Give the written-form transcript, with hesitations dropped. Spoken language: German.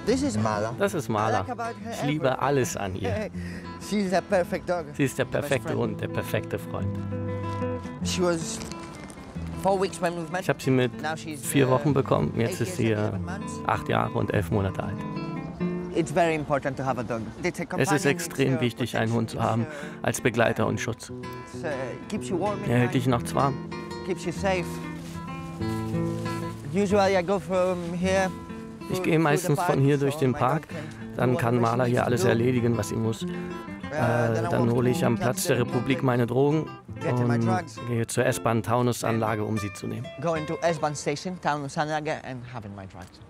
This is Mala. Das ist Mala. Ich liebe alles an ihr. She's a perfect dog. Sie ist der perfekte Hund, der perfekte Freund. She was 4 weeks when we've met. Ich habe sie mit 4 Wochen bekommen. Jetzt ist sie 8 Jahre und 11 Monate alt. It's very important to have a dog. It's a Es companion, ist extrem wichtig, einen Hund zu haben, als Begleiter und Schutz. Keeps you warm. Er hält dich nachts warm. Keeps you safe. Usually I go from here. Ich gehe meistens von hier durch den Park. Dann kann Mala hier alles erledigen, was sie muss. Dann hole ich am Platz der Republik meine Drogen und gehe zur S-Bahn Taunusanlage, um sie zu nehmen. Going to S-Bahn station, Taunus Anlage, and having my drugs.